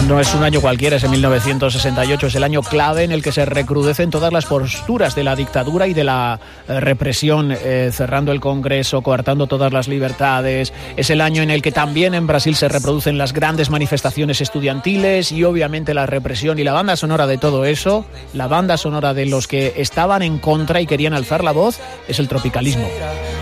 no es un año cualquiera, ese 1968, es el año clave en el que se recrudecen todas las posturas de la dictadura y de la represión, cerrando el Congreso, coartando todas las libertades. Es el año en el que también en Brasil se reproducen las grandes manifestaciones estudiantiles y obviamente la represión. Y la banda sonora de todo eso, la banda sonora de los que estaban en contra y querían alzar la voz, es el tropicalismo.